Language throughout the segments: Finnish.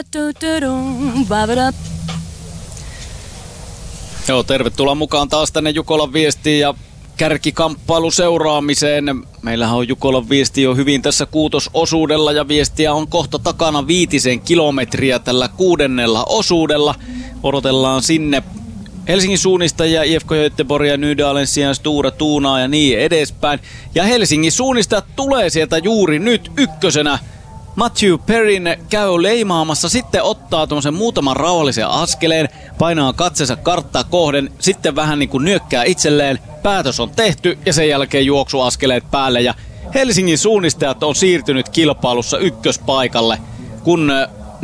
Joo, tervetuloa mukaan taas tänne Jukolan viestiin ja kärkikamppailu seuraamiseen. Meillähän on Jukolan viesti jo hyvin tässä kuutososuudella ja viestiä on kohta takana 5 kilometriä tällä 6. osuudella. Odotellaan sinne Helsingin suunnistajia, IFK Göteborgia, Nydalensia, Stora Tunaa ja niin edespäin. Ja Helsingin suunnistajat tulee sieltä juuri nyt ykkösenä. Matthew Perrin käy leimaamassa, sitten ottaa tuommoisen muutaman rauhallisen askeleen, painaa katseensa karttaa kohden, sitten vähän niin kuin nyökkää itselleen, päätös on tehty ja sen jälkeen juoksuaskeleet päälle. Ja Helsingin suunnistajat on siirtynyt kilpailussa ykköspaikalle, kun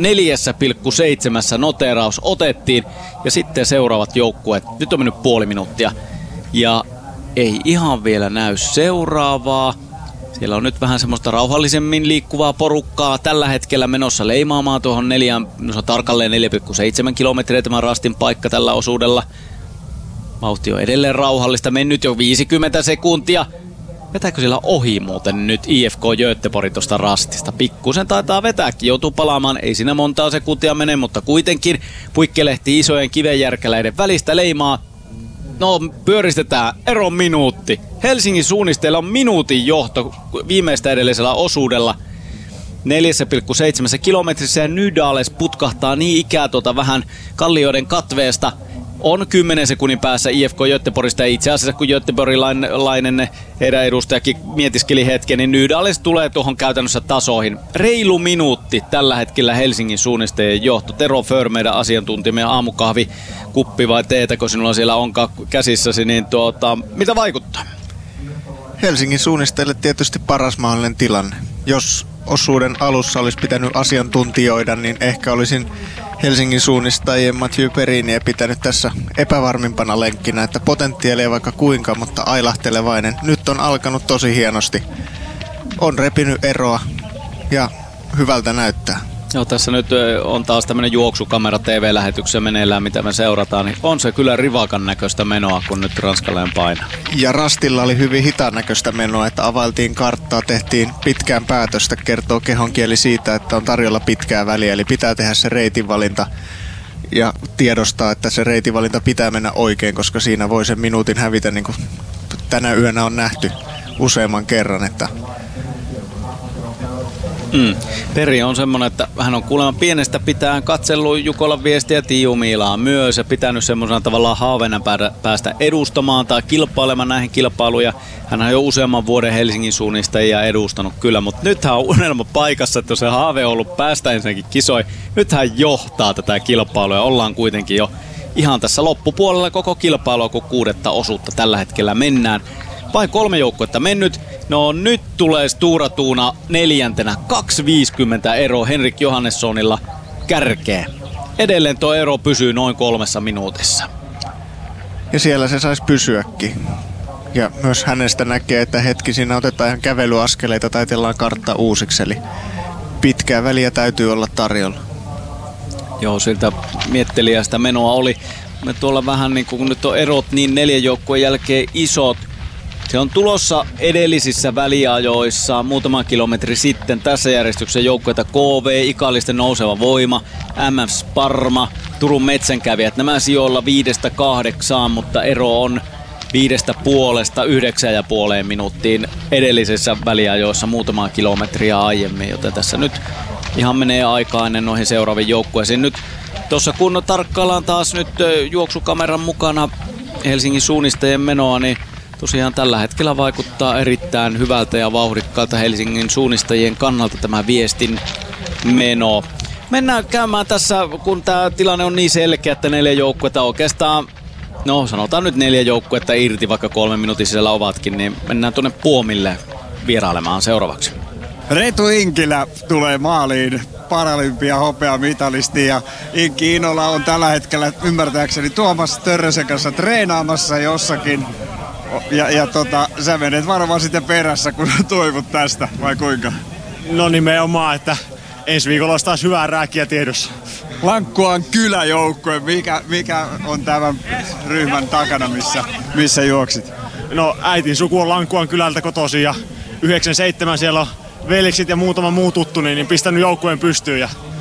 4,7 noteeraus otettiin ja sitten seuraavat joukkueet. Nyt on mennyt puoli minuuttia ja ei ihan vielä näy seuraavaa. Siellä on nyt vähän semmoista rauhallisemmin liikkuvaa porukkaa tällä hetkellä menossa leimaamaan tuohon tarkalleen 4,7 kilometriä tämän rastin paikka tällä osuudella. Vauhti on edelleen rauhallista, mennyt jo 50 sekuntia. Vetääkö siellä ohi muuten nyt IFK Göteborg tuosta rastista? Pikkusen taitaa vetääkin, joutuu palaamaan, ei siinä montaa sekuntia mene, mutta kuitenkin puikkelehti isojen kivenjärkäläiden välistä leimaa. No, pyöristetään. Ero minuutti. Helsingin suunnisteilla on minuutin johto viimeistä edellisellä osuudella. 4,7 kilometrissä ja Nydales putkahtaa niin ikää vähän kallioiden katveesta. On 10 sekunnin päässä IFK Göteborgista ja itse asiassa kun göteborgilainen heidän edustajakin mietiskeli hetken, niin Nydales tulee tuohon käytännössä tasoihin. Reilu minuutti tällä hetkellä Helsingin suunnistajien johto. Tero För, meidän asiantuntijamme, aamukahvi, kuppi vai teetä, kun sinulla siellä onkaan käsissäsi, niin mitä vaikuttaa? Helsingin suunnistajille tietysti paras mahdollinen tilanne. Jos osuuden alussa olisi pitänyt asiantuntijoida, niin ehkä olisin Helsingin suunnistajien Matthew Perrinia pitänyt tässä epävarmimpana lenkkinä, että potentiaalia vaikka kuinka, mutta ailahtelevainen. Nyt on alkanut tosi hienosti. On repinyt eroa ja hyvältä näyttää. Joo, tässä nyt on taas tämmönen juoksukamera TV-lähetyksessä meneillään, mitä me seurataan, niin on se kyllä rivakan näköistä menoa, kun nyt ranskalainen painaa. Ja rastilla oli hyvin hitaan näköistä menoa, että availtiin karttaa, tehtiin pitkään päätöstä, kertoo kehonkieli siitä, että on tarjolla pitkää väliä, eli pitää tehdä se reitinvalinta ja tiedostaa, että se reitinvalinta pitää mennä oikein, koska siinä voi sen minuutin hävitä, niin kuin tänä yönä on nähty useamman kerran, että Peri on semmonen, että hän on kuulemma pienestä pitään katsellut Jukolan viestiä Tiiu Miilaa myös ja pitänyt semmoisena tavallaan haaveena päästä edustamaan tai kilpailemaan näihin kilpailuja. Hän on jo useamman vuoden Helsingin suunnistajia edustanut kyllä, mutta nyt hän on unelma paikassa, että se haave on ollut päästä ensinnäkin kisoihin. Nyt hän johtaa tätä kilpailua ja ollaan kuitenkin jo ihan tässä loppupuolella koko kilpailua, kun 6. osuutta tällä hetkellä mennään. Vain 3 joukkuetta mennyt. No nyt tulee Stora Tuna 4. 2.50 ero Henrik Johannessonilla kärkeä. Edelleen tuo ero pysyy noin 3 minuutissa. Ja siellä se saisi pysyäkin. Ja myös hänestä näkee, että hetki siinä otetaan ihan kävelyaskeleita, taitellaan kartta uusiksi. Eli pitkää väliä täytyy olla tarjolla. Joo, siltä mietteliästä menoa oli. Me tuolla vähän niin kuin nyt on erot niin 4 joukkueen jälkeen isot. Se on tulossa edellisissä väliajoissa muutama kilometri sitten tässä järjestyksessä joukkueita KV, Ikallisten Nouseva Voima, MF Sparma, Turun Metsänkävijät. Nämä sijoilla 5-8, mutta ero on 5,5-9,5 minuuttiin edellisissä väliajoissa muutama kilometriä aiemmin, joten tässä nyt ihan menee aikaa ennen noihin seuraaviin joukkueisiin. Nyt tuossa kun tarkkaillaan taas nyt juoksukameran mukana Helsingin suunnistajien menoa, niin tosiaan tällä hetkellä vaikuttaa erittäin hyvältä ja vauhdikkaalta Helsingin suunnistajien kannalta tämä viestin meno. Mennään käymään tässä, kun tämä tilanne on niin selkeä, että 4 joukkuetta oikeastaan, no sanotaan nyt 4 joukkuetta irti, vaikka 3 minuutin sisällä ovatkin, niin mennään tuonne Puomille vierailemaan seuraavaksi. Reetu Inkilä tulee maaliin, paralympia hopeamitalisti, ja Inkki Inola on tällä hetkellä ymmärtääkseni Tuomas Törrösen kanssa treenaamassa jossakin. Ja sä menet varmaan sitten perässä, kun toivot tästä, vai kuinka? No nimenomaan, että ensi viikolla olisi taas hyvää rääkkiä tiedossa. Lankkuan kyläjoukkue, mikä on tämän ryhmän takana, missä juoksit? No äitin suku on Lankkuan kylältä kotoisin ja 97 siellä on veliksit ja muutama muu tuttu, niin pistänyt joukkueen pystyyn.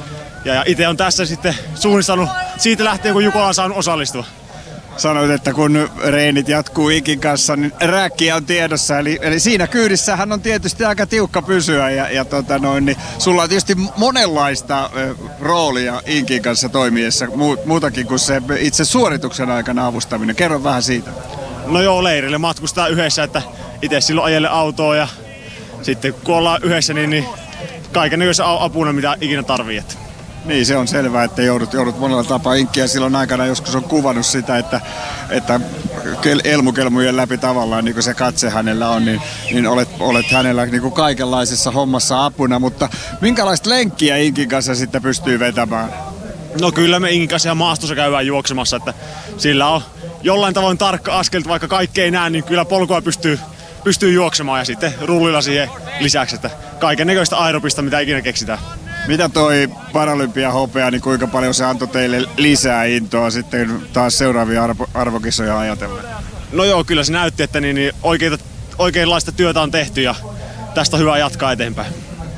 Ja itse on tässä sitten suunnistanut siitä lähtien, kun Jukola on saanut osallistua. Sanoit, että kun reenit jatkuu Inkin kanssa, niin rääkkiä on tiedossa. Eli siinä kyydissähän on tietysti aika tiukka pysyä. Niin sulla on tietysti monenlaista roolia Inkin kanssa toimiessa, muutakin kuin se itse suorituksen aikana avustaminen. Kerro vähän siitä. No joo, leirille matkustaa yhdessä, että itse silloin ajelle autoa ja sitten kun ollaan yhdessä, niin kaikennäköisen apuna, mitä ikinä tarvii. Niin, se on selvää, että joudut monella tapaa Inkkiä silloin aikana joskus on kuvannut sitä, että elmukelmujen läpi tavallaan, niin kuin se katse hänellä on, niin olet hänellä niin kuin kaikenlaisessa hommassa apuna, mutta minkälaista lenkkiä Inkin kanssa sitten pystyy vetämään? No kyllä me Inkin kanssa ihan maastossa käydään juoksemassa, että sillä on jollain tavoin tarkka askelta, vaikka kaikki ei näe, niin kyllä polkua pystyy juoksemaan ja sitten rullilla siihen lisäksi, että kaikennäköistä aerobista, mitä ikinä keksitään. Mitä toi Paralympia-hopea, niin kuinka paljon se antoi teille lisää intoa sitten taas seuraavia arvokisoja ajatellen? No joo, kyllä se näytti, että oikeanlaista työtä on tehty ja tästä on hyvä jatkaa eteenpäin.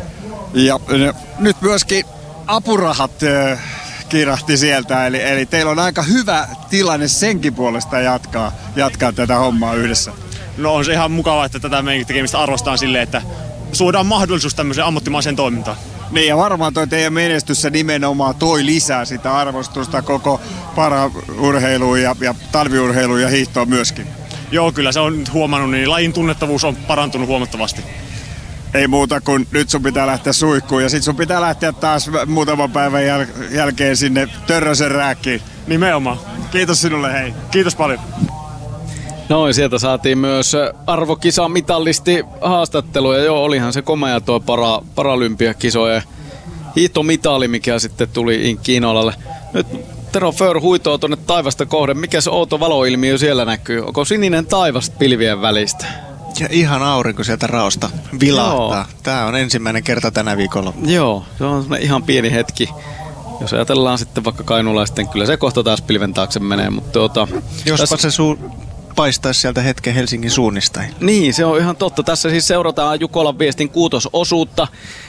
Ja nyt myöskin apurahat kirahti sieltä, eli teillä on aika hyvä tilanne senkin puolesta jatkaa tätä hommaa yhdessä. No on se ihan mukavaa, että tätä meidän tekemistä arvostetaan silleen, että suodaan mahdollisuus tämmöiseen ammattimaiseen toimintaan. Niin ja varmaan toi teidän menestys se nimenomaan toi lisää sitä arvostusta koko paraurheiluun ja talviurheiluun ja hiihtoon myöskin. Joo, kyllä se on huomannut, niin lajin tunnettavuus on parantunut huomattavasti. Ei muuta kuin nyt sun pitää lähteä suihkuun ja sit sun pitää lähteä taas muutaman päivän jälkeen sinne Törrösen rääkkiin. Nimenomaan. Kiitos sinulle, hei. Kiitos paljon. Noin, sieltä saatiin myös arvokisamitallisti haastattelu ja joo, olihan se komea tuo Paralympiakisojen hiihtomitali, mikä sitten tuli Kiinalalle. Nyt Tero Föhr huitoo tuonne taivasta kohden. Mikä se outo valoilmiö siellä näkyy? Onko sininen taivas pilvien välistä? Ja ihan aurinko sieltä raosta vilahtaa. Joo. Tää on ensimmäinen kerta tänä viikolla. Joo, se on ihan pieni hetki. Jos ajatellaan sitten vaikka kainulaisten, kyllä se kohta taas pilven taakse menee. Mutta jospa se paistaisi sieltä hetken Helsingin suunnista. Niin, se on ihan totta. Tässä siis seurataan Jukolan viestin kuutososuutta.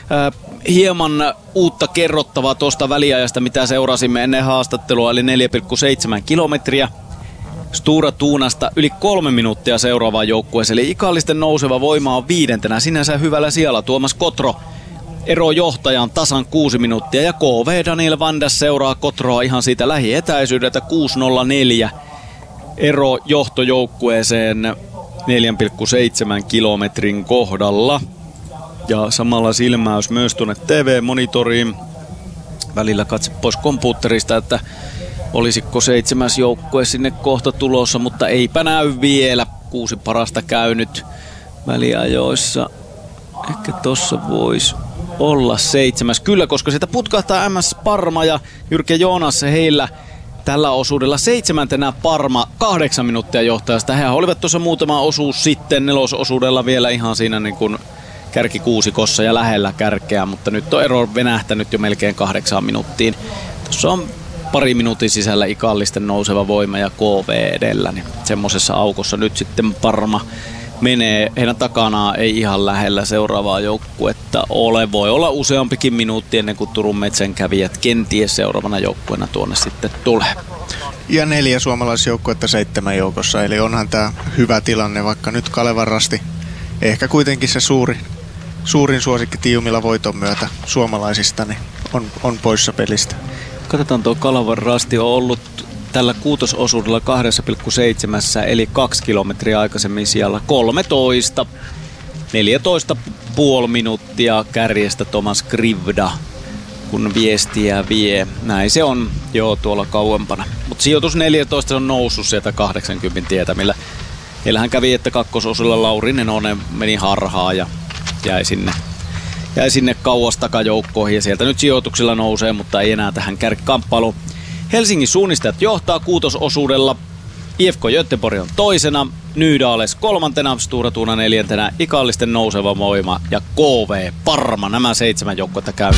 Hieman uutta kerrottavaa tuosta väliajasta, mitä seurasimme ennen haastattelua, eli 4,7 kilometriä. Stura Tuunasta yli 3 minuuttia seuraavaan joukkueeseen, eli ikallisten nouseva voima on 5. Sinänsä hyvällä sijalla Tuomas Kotro. Ero johtajan tasan 6 minuuttia ja KV Daniel Vandas seuraa Kotroa ihan siitä lähietäisyydeltä 6.04. Ero johtojoukkueeseen 4,7 kilometrin kohdalla. Ja samalla silmäys myös tuonne TV-monitoriin. Välillä katse pois kompuutterista, että olisiko 7. joukkue sinne kohta tulossa, mutta eipä näy vielä. 6 parasta käynyt väliajoissa. Ehkä tossa voisi olla 7. Kyllä, koska sitä putkahtaa MS Parma ja Jyrke Joonas heillä tällä osuudella 7. Parma 8 minuuttia johtajasta. He olivat tuossa muutama osuus sitten 4. osuudella vielä ihan siinä niin kuin kärkikuusikossa ja lähellä kärkeä, mutta nyt on ero venähtänyt jo melkein 8 minuuttiin. Tuossa on pari minuutin sisällä ikallisten nouseva voima ja KV edellä, niin semmoisessa aukossa nyt sitten Parma menee. Heidän takanaan ei ihan lähellä seuraavaa joukkuetta ole. Voi olla useampikin minuutti ennen kuin Turun Metsänkävijät kenties seuraavana joukkueena tuonne sitten tulee. Ja 4 suomalaisjoukkuetta 7 joukossa, eli onhan tämä hyvä tilanne, vaikka nyt Kalevan Rasti ehkä kuitenkin se suurin suosikki Tiiumilla voiton myötä suomalaisista niin on poissa pelistä. Katsotaan, tuo Kalevan Rasti on ollut tällä kuutososuudella 2,7 eli 2 kilometriä aikaisemmin siellä 13. 14,5 minuuttia kärjestä Tomas Krivda, kun viestiä vie. Näin se on jo tuolla kauempana. Mutta sijoitus 14 on noussut sieltä 80 tietä, millä heillähän kävi, että kakkososuudella Lauri Nenonen meni harhaan ja jäi sinne kauas takajoukkoihin ja sieltä nyt sijoituksilla nousee, mutta ei enää tähän kärkikamppailuun. Helsingin suunnistajat johtaa kuutososuudella. IFK Göteborg on 2. Nydales 3. Stura Tuuna 4. Ikallisten nouseva voima ja KV Parma. Nämä 7 joukkuetta käy.